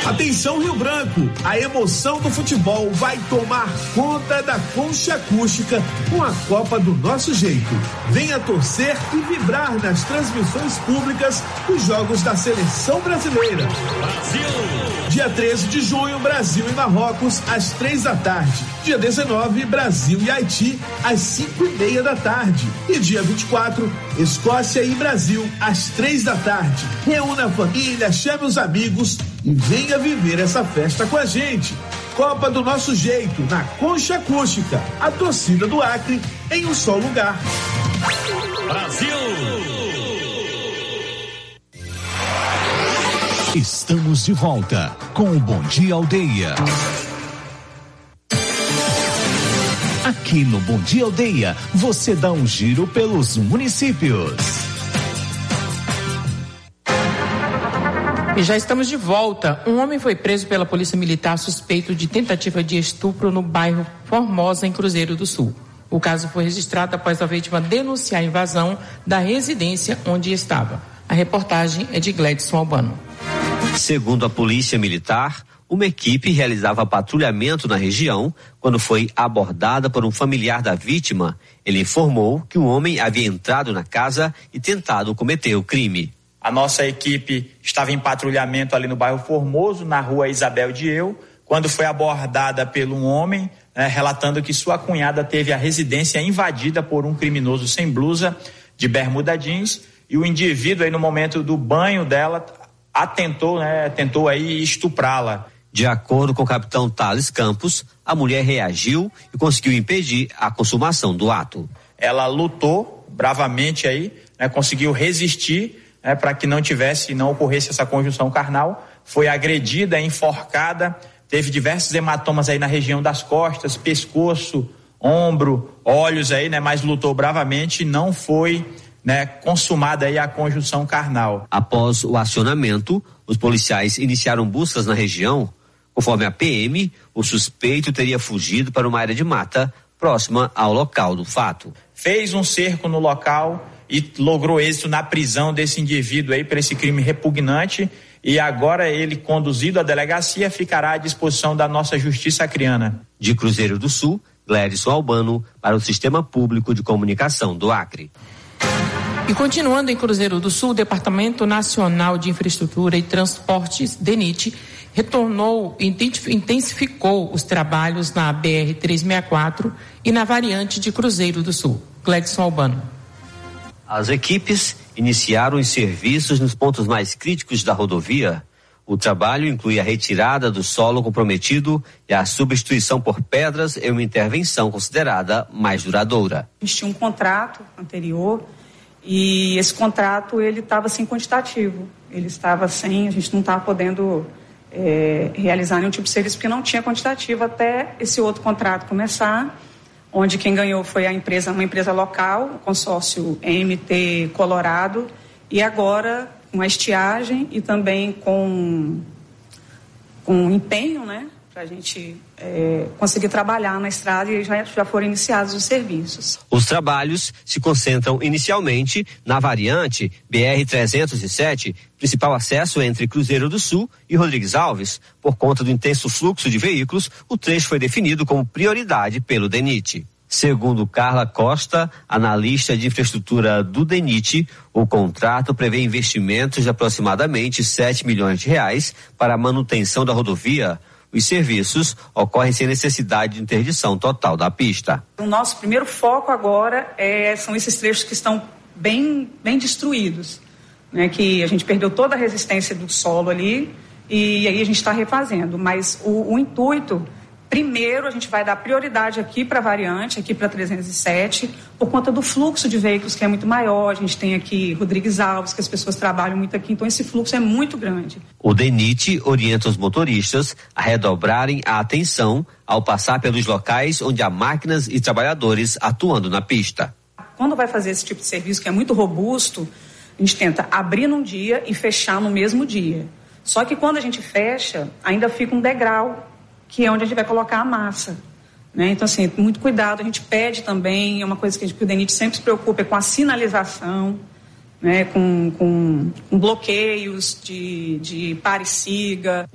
Atenção Rio Branco, a emoção do futebol vai tomar conta da Concha Acústica com a Copa do Nosso Jeito. Venha torcer e vibrar nas transmissões públicas dos jogos da Seleção Brasileira. Brasil! Dia 13 de junho, Brasil e Marrocos, às 3h. Dia 19, Brasil e Haiti, às 5h30. E dia 24, Escócia e Brasil, às 3h. Reúna a família, chame os amigos e venha viver essa festa com a gente. Copa do Nosso Jeito, na Concha Acústica. A torcida do Acre em um só lugar. Brasil! Estamos de volta com o Bom Dia Aldeia. Aqui no Bom Dia Aldeia, você dá um giro pelos municípios. E já estamos de volta. Um homem foi preso pela Polícia Militar suspeito de tentativa de estupro no bairro Formosa, em Cruzeiro do Sul. O caso foi registrado após a vítima denunciar a invasão da residência onde estava. A reportagem é de Gledson Albano. Segundo a Polícia Militar, uma equipe realizava patrulhamento na região quando foi abordada por um familiar da vítima. Ele informou que um homem havia entrado na casa e tentado cometer o crime. A nossa equipe estava em patrulhamento ali no bairro Formoso, na rua Isabel de Eu, quando foi abordada por um homem, relatando que sua cunhada teve a residência invadida por um criminoso sem blusa, de bermuda jeans, e o indivíduo aí no momento do banho dela tentou aí estuprá-la. De acordo com o capitão Thales Campos, a mulher reagiu e conseguiu impedir a consumação do ato. Ela lutou bravamente aí, conseguiu resistir, para que não ocorresse essa conjunção carnal, foi agredida, enforcada, teve diversos hematomas aí na região das costas, pescoço, ombro, olhos aí, mas lutou bravamente e não foi consumada aí a conjunção carnal. Após o acionamento, os policiais iniciaram buscas na região. Conforme a PM, o suspeito teria fugido para uma área de mata próxima ao local do fato. Fez um cerco no local e logrou êxito na prisão desse indivíduo aí por esse crime repugnante, e agora ele, conduzido à delegacia, ficará à disposição da nossa justiça acreana. De Cruzeiro do Sul, Gledson Albano para o Sistema Público de Comunicação do Acre. E continuando em Cruzeiro do Sul, o Departamento Nacional de Infraestrutura e Transportes, DENIT, intensificou os trabalhos na BR-364 e na variante de Cruzeiro do Sul. Gledson Albano. As equipes iniciaram os serviços nos pontos mais críticos da rodovia. O trabalho inclui a retirada do solo comprometido e a substituição por pedras em uma intervenção considerada mais duradoura. A gente tinha um contrato anterior e esse contrato ele estava sem quantitativo. Ele estava sem, a gente não estava podendo realizar nenhum tipo de serviço porque não tinha quantitativo até esse outro contrato começar, onde quem ganhou foi uma empresa local, o consórcio MT Colorado, e agora com a estiagem e também com empenho, para a gente conseguir trabalhar na estrada, e já foram iniciados os serviços. Os trabalhos se concentram inicialmente na variante BR-307, principal acesso entre Cruzeiro do Sul e Rodrigues Alves. Por conta do intenso fluxo de veículos, o trecho foi definido como prioridade pelo DENIT. Segundo Carla Costa, analista de infraestrutura do DENIT, o contrato prevê investimentos de aproximadamente R$7 milhões para a manutenção da rodovia. Os serviços ocorrem sem necessidade de interdição total da pista. O nosso primeiro foco agora são esses trechos que estão bem destruídos, que a gente perdeu toda a resistência do solo ali e aí a gente está refazendo. Mas o intuito, primeiro a gente vai dar prioridade aqui para a variante, aqui para 307, por conta do fluxo de veículos que é muito maior. A gente tem aqui Rodrigues Alves, que as pessoas trabalham muito aqui, então esse fluxo é muito grande. O DENIT orienta os motoristas a redobrarem a atenção ao passar pelos locais onde há máquinas e trabalhadores atuando na pista. Quando vai fazer esse tipo de serviço, que é muito robusto, a gente tenta abrir num dia e fechar no mesmo dia. Só que quando a gente fecha, ainda fica um degrau, que é onde a gente vai colocar a massa. Então, assim, muito cuidado. A gente pede também, é uma coisa que o DENIT sempre se preocupa, com a sinalização, com bloqueios de pare e siga.